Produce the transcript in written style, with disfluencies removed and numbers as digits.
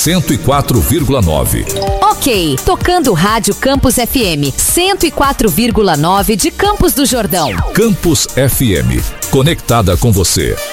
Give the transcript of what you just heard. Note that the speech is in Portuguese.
104,9. Ok, tocando Rádio Campus FM 104,9 de Campos do Jordão. Campus FM, conectada com você.